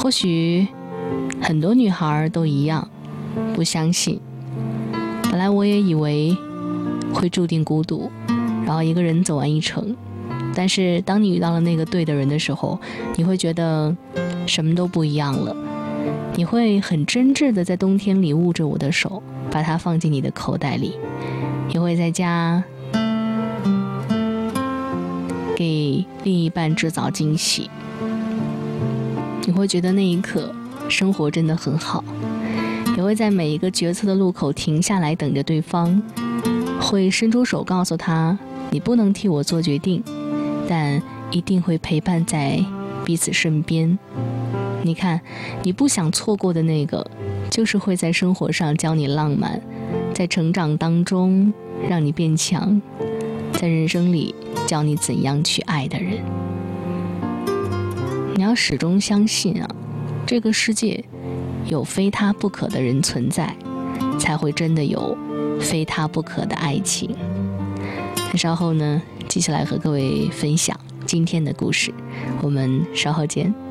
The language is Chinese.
或许很多女孩都一样，不相信。本来我也以为会注定孤独，然后一个人走完一程，但是当你遇到了那个对的人的时候，你会觉得什么都不一样了。你会很真挚的在冬天里握着我的手，把它放进你的口袋里。你会在家给另一半制造惊喜。你会觉得那一刻生活真的很好。也会在每一个决策的路口停下来等着对方，会伸出手告诉他，你不能替我做决定，但一定会陪伴在彼此身边。你看，你不想错过的那个，就是会在生活上教你浪漫，在成长当中让你变强，在人生里教你怎样去爱的人。你要始终相信啊，这个世界有非他不可的人存在，才会真的有非他不可的爱情。那稍后呢，继续来和各位分享今天的故事，我们稍后见。